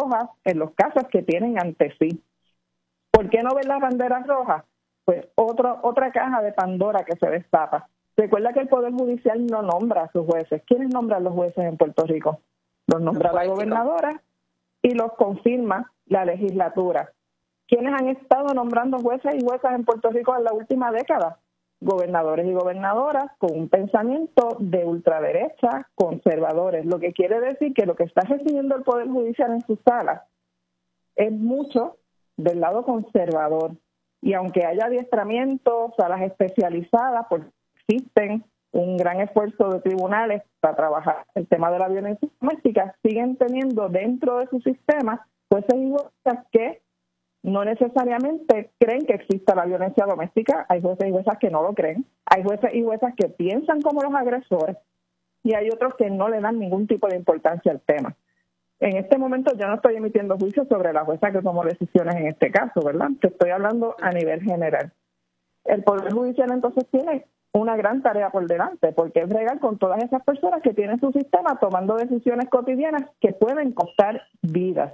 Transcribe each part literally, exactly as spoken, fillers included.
rojas en los casos que tienen ante sí. ¿Por qué no ver las banderas rojas? Pues otro, otra caja de Pandora que se destapa. Recuerda que el Poder Judicial no nombra a sus jueces. ¿Quiénes nombran los jueces en Puerto Rico? Los nombra la gobernadora y los confirma la legislatura. ¿Quiénes han estado nombrando jueces y juezas en Puerto Rico en la última década? Gobernadores y gobernadoras con un pensamiento de ultraderecha, conservadores, lo que quiere decir que lo que está recibiendo el Poder Judicial en sus salas es mucho del lado conservador. Y aunque haya adiestramientos, salas especializadas, porque existen un gran esfuerzo de tribunales para trabajar el tema de la violencia doméstica, siguen teniendo dentro de su sistema jueces y juezas que no necesariamente creen que exista la violencia doméstica. Hay jueces y juezas que no lo creen. Hay jueces y juezas que piensan como los agresores y hay otros que no le dan ningún tipo de importancia al tema. En este momento yo no estoy emitiendo juicios sobre la jueza que tomó decisiones en este caso, ¿verdad? Te estoy hablando a nivel general. El Poder Judicial entonces tiene una gran tarea por delante, porque es bregar con todas esas personas que tienen su sistema tomando decisiones cotidianas que pueden costar vidas.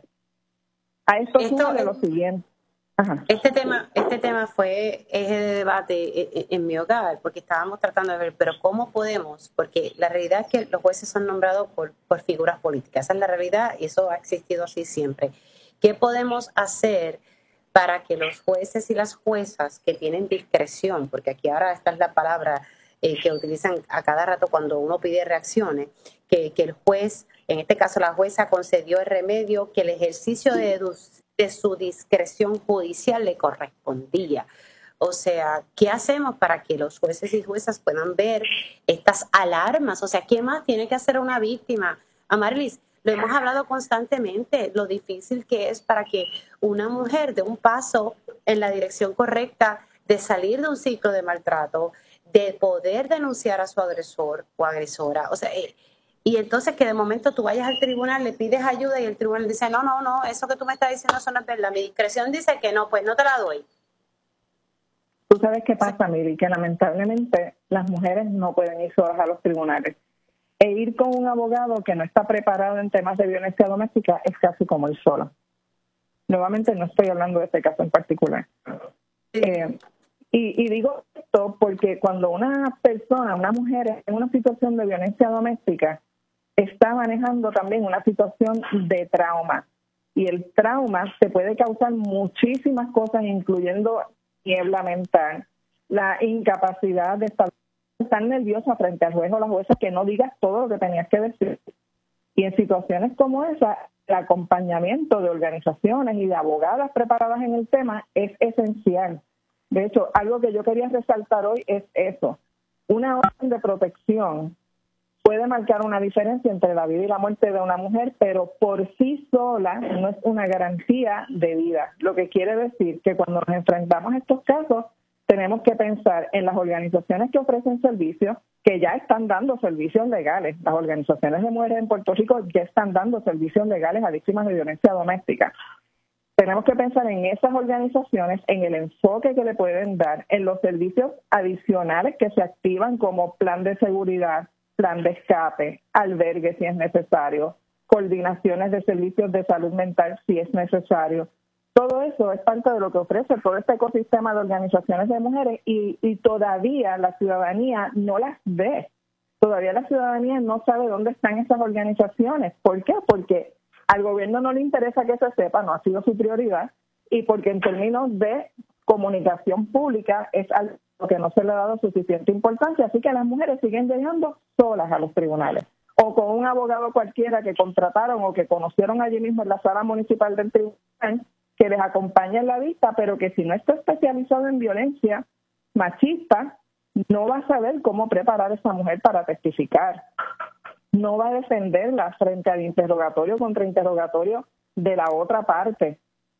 A esto, esto súmale lo siguiente. Ajá. Este tema, este tema fue eje de debate en, en mi hogar, porque estábamos tratando de ver, pero ¿cómo podemos? Porque la realidad es que los jueces son nombrados por, por figuras políticas. Esa es la realidad y eso ha existido así siempre. ¿Qué podemos hacer para que los jueces y las juezas que tienen discreción, porque aquí ahora esta es la palabra eh, que utilizan a cada rato cuando uno pide reacciones, que, que el juez, en este caso la jueza, concedió el remedio, que el ejercicio de, de su discreción judicial le correspondía? O sea, ¿qué hacemos para que los jueces y juezas puedan ver estas alarmas? O sea, ¿qué más tiene que hacer una víctima? Amarilis, lo hemos hablado constantemente, lo difícil que es para que una mujer dé un paso en la dirección correcta de salir de un ciclo de maltrato, de poder denunciar a su agresor o agresora. O sea, eh, y entonces que de momento tú vayas al tribunal, le pides ayuda y el tribunal dice, no, no, no, eso que tú me estás diciendo eso no es verdad. Mi discreción dice que no, pues no te la doy. Tú sabes qué pasa, Miri, que lamentablemente las mujeres no pueden ir solas a los tribunales. E ir con un abogado que no está preparado en temas de violencia doméstica es casi como ir sola. Nuevamente no estoy hablando de este caso en particular. Sí. Eh, y, y digo esto porque cuando una persona, una mujer en una situación de violencia doméstica, está manejando también una situación de trauma. Y el trauma se puede causar muchísimas cosas, incluyendo niebla mental, la incapacidad de estar tan nerviosa frente al juez o la jueza que no digas todo lo que tenías que decir. Y en situaciones como esa, el acompañamiento de organizaciones y de abogadas preparadas en el tema es esencial. De hecho, algo que yo quería resaltar hoy es eso. Una orden de protección puede marcar una diferencia entre la vida y la muerte de una mujer, pero por sí sola no es una garantía de vida. Lo que quiere decir que cuando nos enfrentamos a estos casos, tenemos que pensar en las organizaciones que ofrecen servicios, que ya están dando servicios legales. Las organizaciones de mujeres en Puerto Rico ya están dando servicios legales a víctimas de violencia doméstica. Tenemos que pensar en esas organizaciones, en el enfoque que le pueden dar, en los servicios adicionales que se activan como plan de seguridad, plan de escape, albergue si es necesario, coordinaciones de servicios de salud mental si es necesario. Todo eso es parte de lo que ofrece todo este ecosistema de organizaciones de mujeres y, y todavía la ciudadanía no las ve. Todavía la ciudadanía no sabe dónde están esas organizaciones. ¿Por qué? Porque al gobierno no le interesa que se sepa, no ha sido su prioridad, y porque en términos de comunicación pública es algo que no se le ha dado suficiente importancia. Así que las mujeres siguen llegando solas a los tribunales o con un abogado cualquiera que contrataron o que conocieron allí mismo en la sala municipal del tribunal, que les acompaña en la vista, pero que si no está especializado en violencia machista, no va a saber cómo preparar a esa mujer para testificar. No va a defenderla frente al interrogatorio contra interrogatorio de la otra parte.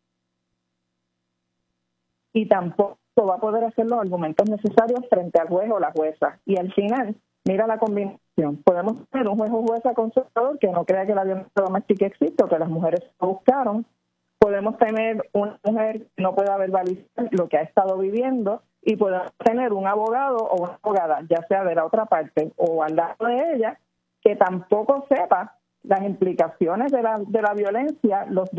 Y tampoco va a poder hacer los argumentos necesarios frente al juez o la jueza. Y al final, mira la combinación. Podemos tener un juez o jueza conservador que no crea que la violencia doméstica existe o que las mujeres lo buscaron. Podemos tener una mujer que no pueda verbalizar lo que ha estado viviendo y podemos tener un abogado o una abogada, ya sea de la otra parte o al lado de ella, que tampoco sepa las implicaciones de la, de la violencia, los